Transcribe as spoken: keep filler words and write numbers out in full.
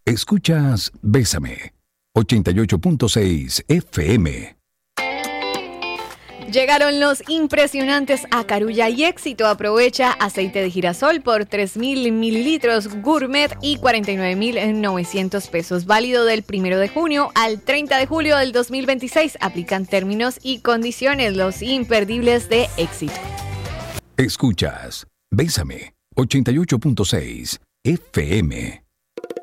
Escuchas Bésame, ochenta y ocho punto seis F M. Llegaron los impresionantes a Carulla y Éxito. Aprovecha aceite de girasol por tres mil mililitros gourmet y cuarenta y nueve mil novecientos pesos. Válido del primero de junio al treinta de julio del dos mil veintiséis. Aplican términos y condiciones. Los imperdibles de Éxito. Escuchas Bésame, ochenta y ocho punto seis F M.